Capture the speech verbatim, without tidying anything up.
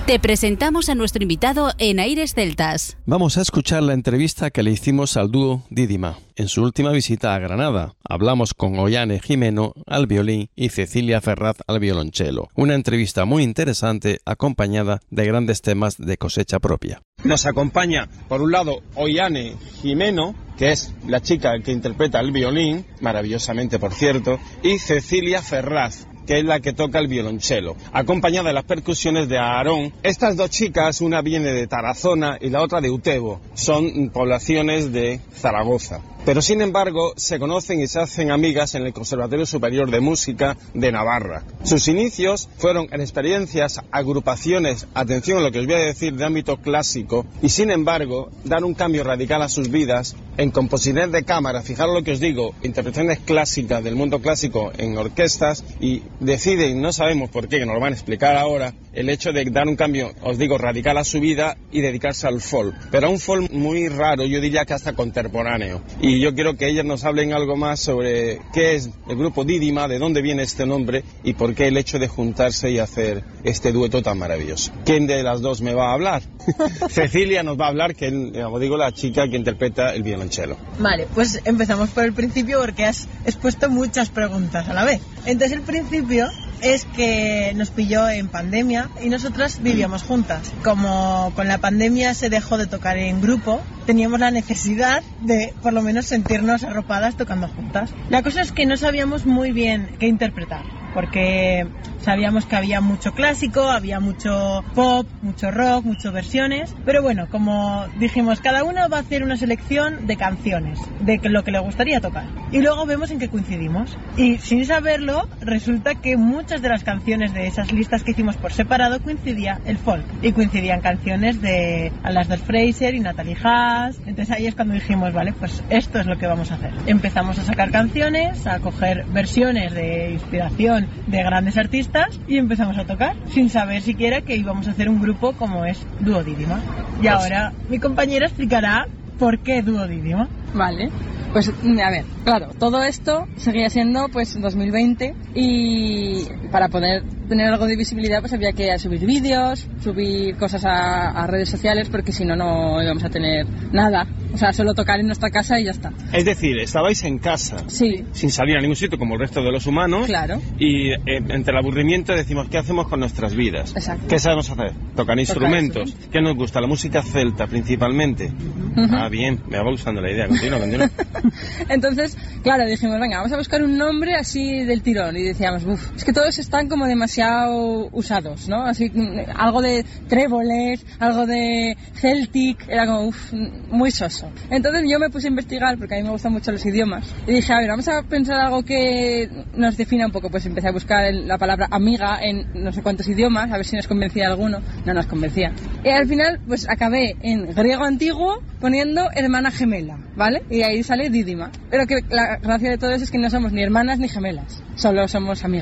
Te presentamos a nuestro invitado en Aires Celtas. Vamos a escuchar la entrevista que le hicimos al dúo Dídima en su última visita a Granada. Hablamos con Ollane Jimeno al violín y Cecilia Ferraz al violonchelo. Una entrevista muy interesante acompañada de grandes temas de cosecha propia. Nos acompaña, por un lado, Ollane Jimeno, que es la chica que interpreta el violín, maravillosamente por cierto, y Cecilia Ferraz, que es la que toca el violonchelo, acompañada de las percusiones de Aarón. Estas dos chicas, una viene de Tarazona y la otra de Utebo, son poblaciones de Zaragoza. Pero sin embargo se conocen y se hacen amigas en el Conservatorio Superior de Música de Navarra. Sus inicios fueron en experiencias, agrupaciones, atención a lo que os voy a decir, de ámbito clásico, y sin embargo dan un cambio radical a sus vidas en composiciones de cámara. Fijaros lo que os digo, interpretaciones clásicas del mundo clásico en orquestas, y deciden, no sabemos por qué, que nos lo van a explicar ahora, el hecho de dar un cambio, os digo, radical a su vida y dedicarse al folk, pero a un folk muy raro, yo diría que hasta contemporáneo. Y yo quiero que ellas nos hablen algo más sobre qué es el grupo Dídima, de dónde viene este nombre y por qué el hecho de juntarse y hacer este dueto tan maravilloso. ¿Quién de las dos me va a hablar? Cecilia nos va a hablar, que es, como digo, la chica que interpreta el violonchelo. Vale, pues empezamos por el principio porque has expuesto muchas preguntas a la vez. Entonces el principio es que nos pilló en pandemia y nosotras vivíamos juntas. Como con la pandemia se dejó de tocar en grupo, teníamos la necesidad de por lo menos sentirnos arropadas tocando juntas. La cosa es que no sabíamos muy bien qué interpretar, porque sabíamos que había mucho clásico, había mucho pop, mucho rock, muchas versiones, pero bueno, como dijimos, cada una va a hacer una selección de canciones, de lo que le gustaría tocar, y luego vemos en qué coincidimos. Y sin saberlo, resulta que muchas de las canciones de esas listas que hicimos por separado coincidía el folk, y coincidían canciones de Alasdair Fraser y Natalie Haas. Entonces ahí es cuando dijimos, vale, pues esto es lo que vamos a hacer. Empezamos a sacar canciones, a coger versiones de inspiración de grandes artistas y empezamos a tocar sin saber siquiera que íbamos a hacer un grupo como es Dúo Dídima. Y ahora mi compañera explicará por qué Dúo Dídima. Vale, pues a ver, claro, todo esto seguía siendo pues dos mil veinte y para poder tener algo de visibilidad pues había que subir vídeos, subir cosas a, a redes sociales, porque si no, no íbamos a tener nada. O sea, solo tocar en nuestra casa y ya está. Es decir, estabais en casa, sí, sin salir a ningún sitio como el resto de los humanos. Claro. Y eh, entre el aburrimiento decimos, ¿qué hacemos con nuestras vidas? Exacto. ¿Qué sabemos hacer? Tocar instrumentos. Tocar, sí. ¿Qué nos gusta? La música celta principalmente. Uh-huh. Ah, bien, me va gustando la idea. Continúa, continúa. Entonces, claro, dijimos, venga, vamos a buscar un nombre así del tirón. Y decíamos, uff, es que todos están como demasiado usados, ¿no? Así, algo de tréboles, algo de celtic, era como, uff, muy soso. Entonces yo me puse a investigar, porque a mí me gustan mucho los idiomas, y dije, a ver, vamos a pensar algo que nos defina un poco. Pues empecé a buscar la palabra amiga en no sé cuántos idiomas, a ver si nos convencía alguno. No nos convencía. Y al final, pues acabé en griego antiguo poniendo hermana gemela, ¿vale? Y ahí sale Dídima. Pero que la gracia de todo eso es que no somos ni hermanas ni gemelas, solo somos amigas.